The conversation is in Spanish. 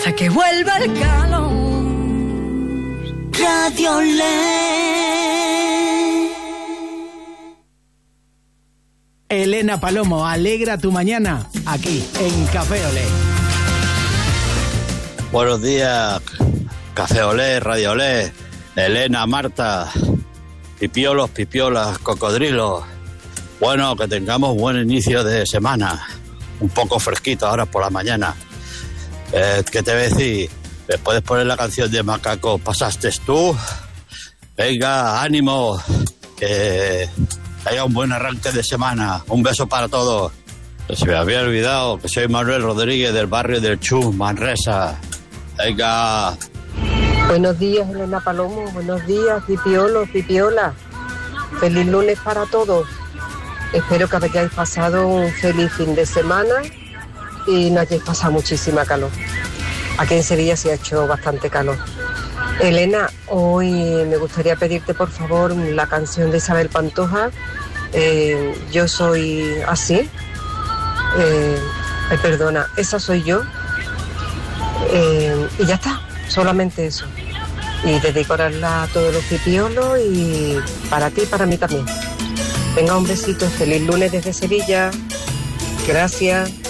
hasta que vuelva el calor. Radio Olé. Elena Palomo, alegra tu mañana aquí en Café Olé. Buenos días, Café Olé, Radio Olé, Elena, Marta, pipiolos, pipiolas, cocodrilos. Bueno, que tengamos buen inicio de semana, un poco fresquito ahora por la mañana. ¿Qué te voy a decir? ¿Me puedes poner la canción de Macaco, Pasaste tú? Venga, ánimo, que haya un buen arranque de semana. Un beso para todos. Se me había olvidado que soy Manuel Rodríguez del barrio del Chus, Manresa. Venga. Buenos días, Elena Palomo. Buenos días, pipiolos, pipiola. Feliz lunes para todos. Espero que hayáis pasado un feliz fin de semana y no hayáis pasado muchísima calor. Aquí en Sevilla se ha hecho bastante calor. Elena, hoy me gustaría pedirte por favor la canción de Isabel Pantoja, Yo soy así. Perdona, esa soy yo. Y ya está, solamente eso. Y dedicarla a todos los pipiolos y para ti y para mí también. Venga, un besito, feliz lunes desde Sevilla. Gracias.